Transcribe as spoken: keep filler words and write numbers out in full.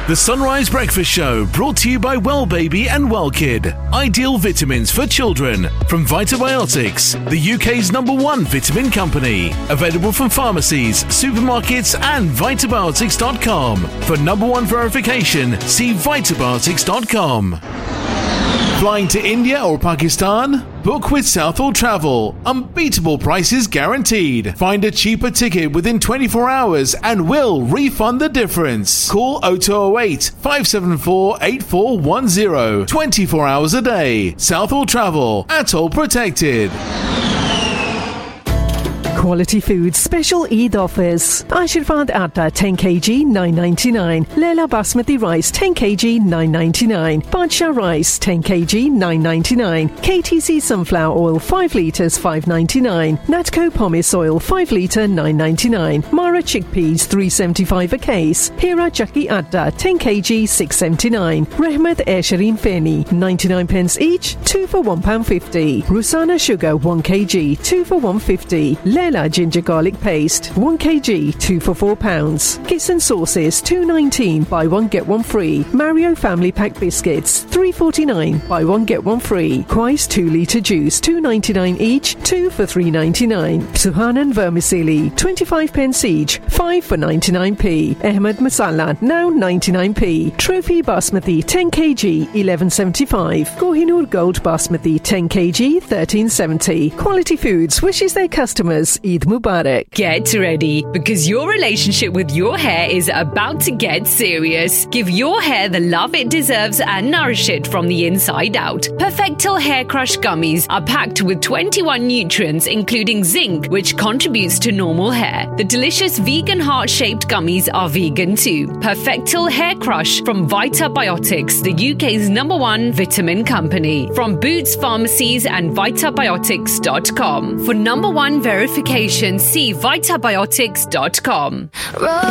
The Sunrise Breakfast Show, brought to you by Well Baby and Well Kid. Ideal vitamins for children from Vitabiotics, the U K's number one vitamin company. Available from pharmacies, supermarkets and vitabiotics dot com. For number one verification, see vitabiotics dot com. Flying to India or Pakistan? Book with Southall Travel. Unbeatable prices guaranteed. Find a cheaper ticket within twenty-four hours and we'll refund the difference. Call oh two oh eight, five seven four, eight four one oh. twenty-four hours a day. Southall Travel. Atoll protected. Quality Foods special Eid offers. Ashirvad Atta ten kilograms nine ninety-nine. Lela Basmati Rice ten kilograms nine ninety-nine. Badsha Rice ten kilograms nine ninety-nine. K T C Sunflower Oil five litres five ninety-nine. Natco Pumice Oil five litre nine ninety-nine. Mara Chickpeas three seventy-five a case. Hira Jackie Atta ten kilograms six seventy-nine. Rehmat Esharin Feni ninety-nine pence each, two for one pound fifty. Rusana Sugar one kilogram two for one fifty. Lela Ginger Garlic Paste one kilogram two for four pounds. Kisson Sauces two nineteen, buy one get one free. Mario Family Pack Biscuits three forty-nine, buy one get one free. Quais two litre Juice two ninety-nine each, two for three ninety-nine. Suhanan Vermicelli twenty-five pence each, five for ninety-nine p. Ahmed Masala now ninety-nine p. Trophy Basmati ten kilograms eleven seventy-five. Kohinoor Gold Basmati ten kilograms thirteen seventy. Quality Foods wishes their customers Eid Mubarak. Get ready, because your relationship with your hair is about to get serious. Give your hair the love it deserves and nourish it from the inside out. Perfectil Hair Crush Gummies are packed with twenty-one nutrients, including zinc, which contributes to normal hair. The delicious vegan heart-shaped gummies are vegan too. Perfectil Hair Crush from Vitabiotics, the U K's number one vitamin company. From Boots Pharmacies and vitabiotics dot com. For number one verification, see vitabiotics dot com.